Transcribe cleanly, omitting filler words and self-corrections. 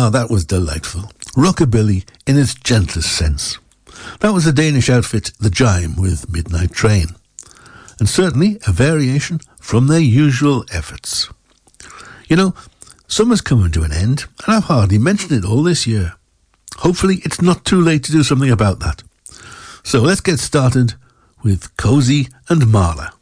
Ah, that was delightful. Rockabilly in its gentlest sense. That was the Danish outfit The Jime with Midnight Train. And certainly a variation from their usual efforts. You know, summer's coming to an end, and I've hardly mentioned it all this year. Hopefully it's not too late to do something about that. So let's get started with Cozy and Marla.